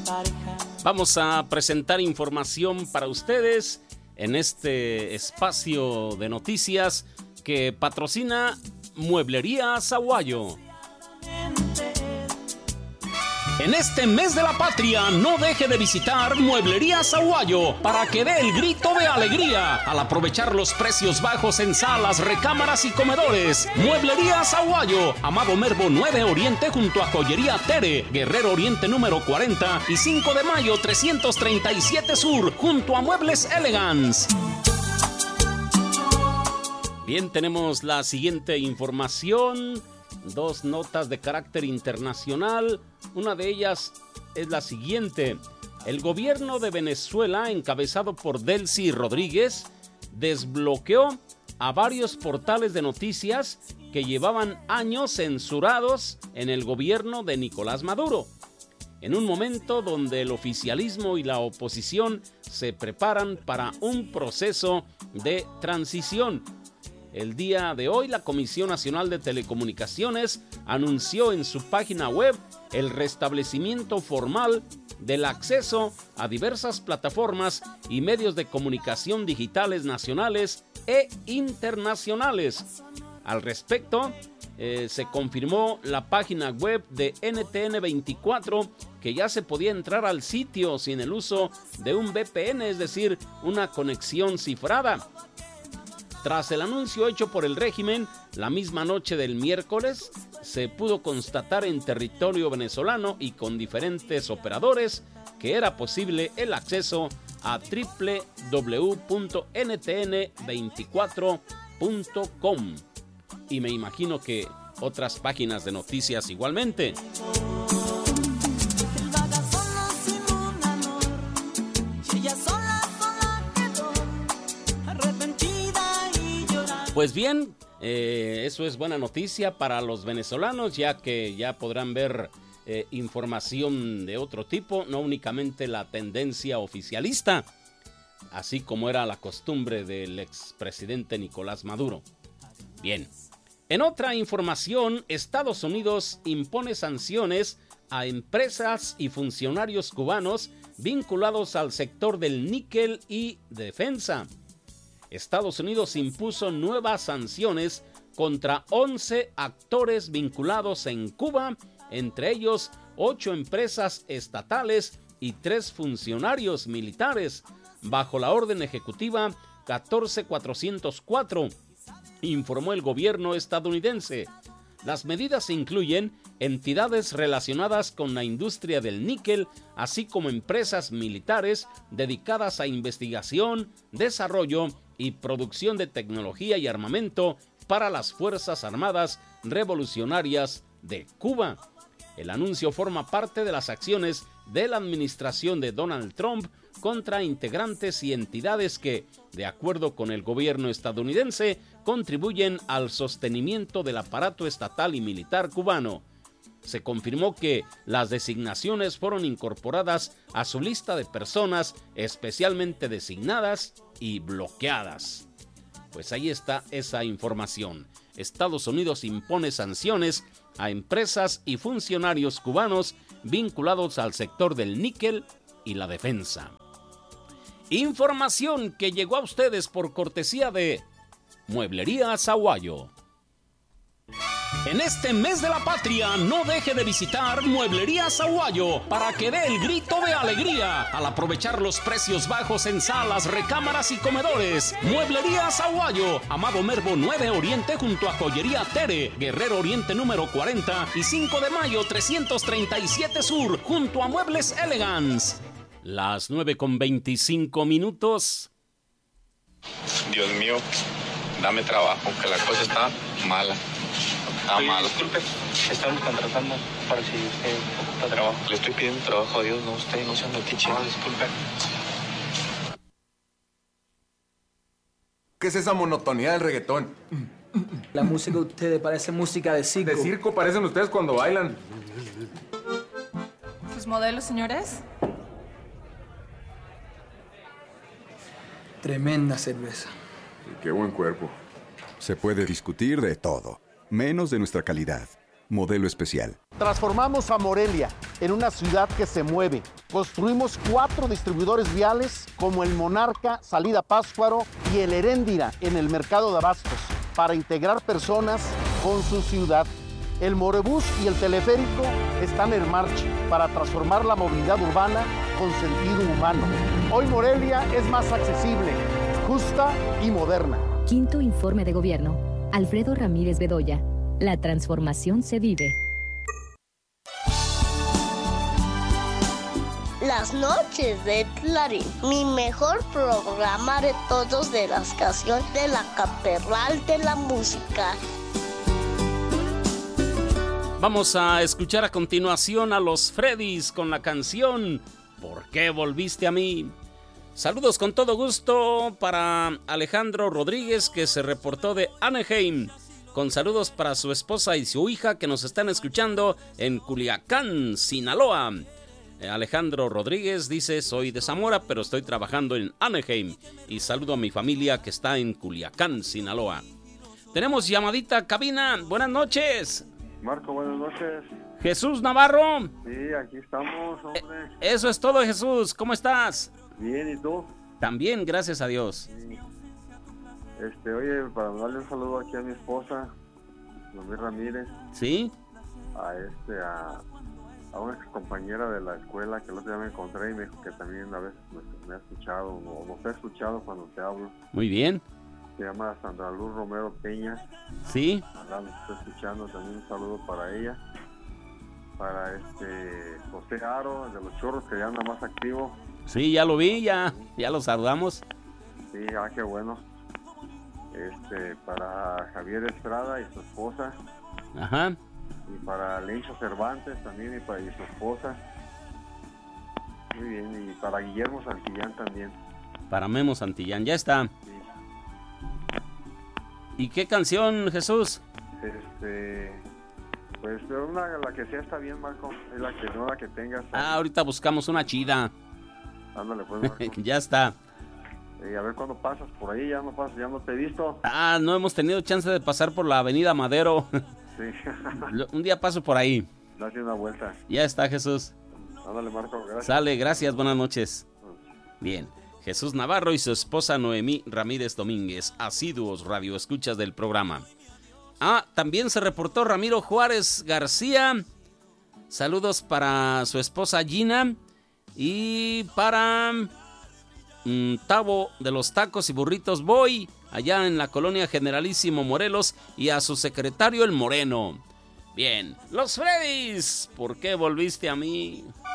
Vamos a presentar información para ustedes en este espacio de noticias que patrocina Mueblería Sahuayo. En este mes de la patria, no deje de visitar Mueblería Sahuayo para que dé el grito de alegría al aprovechar los precios bajos en salas, recámaras y comedores. Mueblería Sahuayo, Amado Mervo 9 Oriente junto a Joyería Tere, Guerrero Oriente número 40 y 5 de mayo 337 Sur junto a Muebles Elegance. Bien, tenemos la siguiente información. Dos notas de carácter internacional. Una de ellas es la siguiente. El gobierno de Venezuela, encabezado por Delcy Rodríguez, desbloqueó a varios portales de noticias que llevaban años censurados en el gobierno de Nicolás Maduro. En un momento donde el oficialismo y la oposición se preparan para un proceso de transición. El día de hoy, la Comisión Nacional de Telecomunicaciones anunció en su página web el restablecimiento formal del acceso a diversas plataformas y medios de comunicación digitales nacionales e internacionales. Al respecto, se confirmó la página web de NTN24 que ya se podía entrar al sitio sin el uso de un VPN, es decir, una conexión cifrada. Tras el anuncio hecho por el régimen, la misma noche del miércoles, se pudo constatar en territorio venezolano y con diferentes operadores que era posible el acceso a www.ntn24.com. Y me imagino que otras páginas de noticias igualmente. Pues bien, eso es buena noticia para los venezolanos, ya que ya podrán ver información de otro tipo, no únicamente la tendencia oficialista, así como era la costumbre del expresidente Nicolás Maduro. Bien, en otra información, Estados Unidos impone sanciones a empresas y funcionarios cubanos vinculados al sector del níquel y defensa. Estados Unidos impuso nuevas sanciones contra 11 actores vinculados en Cuba, entre ellos 8 empresas estatales y 3 funcionarios militares, bajo la orden ejecutiva 14404, informó el gobierno estadounidense. Las medidas incluyen entidades relacionadas con la industria del níquel, así como empresas militares dedicadas a investigación, desarrollo y producción de tecnología y armamento para las Fuerzas Armadas Revolucionarias de Cuba. El anuncio forma parte de las acciones de la administración de Donald Trump contra integrantes y entidades que, de acuerdo con el gobierno estadounidense, contribuyen al sostenimiento del aparato estatal y militar cubano. Se confirmó que las designaciones fueron incorporadas a su lista de personas especialmente designadas y bloqueadas. Pues ahí está esa información. Estados Unidos impone sanciones a empresas y funcionarios cubanos vinculados al sector del níquel y la defensa. Información que llegó a ustedes por cortesía de Mueblería Sahuayo. En este mes de la patria, no deje de visitar Mueblería Sahuayo para que dé el grito de alegría al aprovechar los precios bajos en salas, recámaras y comedores. Mueblería Sahuayo, Amado Mervo 9 Oriente junto a Joyería Tere, Guerrero Oriente número 40 y 5 de mayo 337 Sur junto a Muebles Elegance. Las 9:25. Dios mío, dame trabajo, que la cosa está mala. Disculpe, estamos contratando para si usted ocupa trabajo. Le estoy pidiendo trabajo a Dios, no usted, no sea metiche. Disculpe. ¿Qué es esa monotonía del reggaetón? La música de ustedes parece música de circo. De circo parecen ustedes cuando bailan. ¿Sus modelos, señores? Tremenda cerveza. Qué buen cuerpo. Se puede discutir de todo, menos de nuestra calidad. Modelo especial. Transformamos a Morelia en una ciudad que se mueve. Construimos 4 distribuidores viales como el Monarca, salida Pátzcuaro, y el Heréndira en el mercado de abastos, para integrar personas con su ciudad. El Morebús y el teleférico están en marcha para transformar la movilidad urbana con sentido humano. Hoy Morelia es más accesible, justa y moderna. Quinto informe de gobierno. Alfredo Ramírez Bedoya. La transformación se vive. Las noches de Clarín, mi mejor programa de todos, de las canciones de la Catedral de la Música. Vamos a escuchar a continuación a los Freddys con la canción ¿Por qué volviste a mí? Saludos con todo gusto para Alejandro Rodríguez, que se reportó de Anaheim, con saludos para su esposa y su hija que nos están escuchando en Culiacán, Sinaloa. Alejandro Rodríguez dice: soy de Zamora, pero estoy trabajando en Anaheim, y saludo a mi familia que está en Culiacán, Sinaloa. Tenemos llamadita cabina. Buenas noches. Marco, buenas noches. Jesús Navarro. Sí, aquí estamos, hombre. Eso es todo, Jesús. ¿Cómo estás? Bien, ¿y tú? También, gracias a Dios. Sí. Oye, para darle un saludo aquí a mi esposa, Noemí Ramírez. ¿Sí? A una compañera de la escuela que el otro día me encontré y me dijo que también a veces me ha escuchado, o nos ha escuchado cuando te hablo. Muy bien. Se llama Sandra Luz Romero Peña. Sí. Nos está escuchando, también un saludo para ella. Para José Aro, de los Chorros, que ya anda más activo. Sí, ya lo vi, ya lo saludamos. Sí, qué bueno. Para Javier Estrada y su esposa. Ajá. Y para Lencho Cervantes también, y su esposa. Muy bien, y para Guillermo Santillán también. Para Memo Santillán, ya está. Sí. ¿Y qué canción, Jesús? Pues la que sea está bien, Marco. Es la que tengas. Ahorita buscamos una chida. Ándale, pues, Marco. Ya está. A ver cuándo pasas por ahí, ya no te he visto. No hemos tenido chance de pasar por la avenida Madero. Sí. Un día paso por ahí. Date una vuelta. Ya está, Jesús. Ándale, Marco, gracias. Sale, gracias, buenas noches. Bien. Jesús Navarro y su esposa Noemí Ramírez Domínguez, asiduos radioescuchas del programa. También se reportó Ramiro Juárez García. Saludos para su esposa Gina y para Tavo de los Tacos y Burritos Boy, allá en la colonia Generalísimo Morelos, y a su secretario el Moreno. Bien, los Freddys, ¿por qué volviste a mí?